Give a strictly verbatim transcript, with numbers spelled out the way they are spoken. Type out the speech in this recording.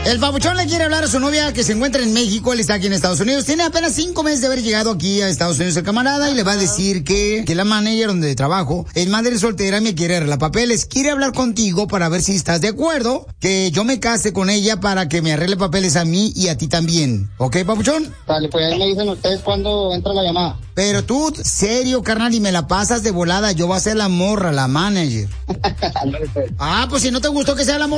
El papuchón le quiere hablar a su novia que se encuentra en México. Él está aquí en Estados Unidos. Tiene apenas cinco meses de haber llegado aquí a Estados Unidos el camarada y le va a decir que, que la manager donde trabajo es madre soltera y me quiere arreglar papeles. Quiere hablar contigo para ver si estás de acuerdo que yo me case con ella para que me arregle papeles a mí y a ti también. ¿Ok, papuchón? Dale, pues ahí me dicen ustedes cuando entra la llamada. Pero tú, serio, carnal, y me la pasas de volada. Yo voy a ser la morra, la manager. Ah, pues si no te gustó que sea la morra.